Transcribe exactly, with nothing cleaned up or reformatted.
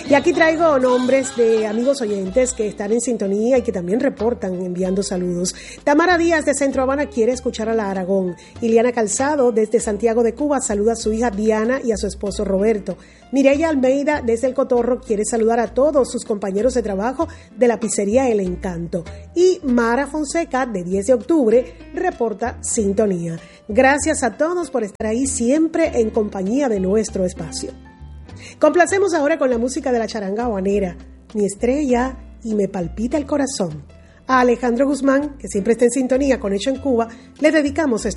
Y aquí traigo nombres de amigos oyentes que están en sintonía y que también reportan enviando saludos. Tamara Díaz de Centro Habana quiere escuchar a la Aragón. Iliana Calzado desde Santiago de Cuba saluda a su hija Diana y a su esposo Roberto. Mireya Almeida desde El Cotorro quiere saludar a todos sus compañeros de trabajo de la pizzería El Encanto. Y Mara Fonseca de diez de octubre reporta sintonía. Gracias a todos por estar ahí siempre en compañía de nuestro espacio. Complacemos ahora con la música de la charanga habanera, Mi Estrella y Me Palpita el Corazón. A Alejandro Guzmán, que siempre está en sintonía con Hecho en Cuba, le dedicamos esto.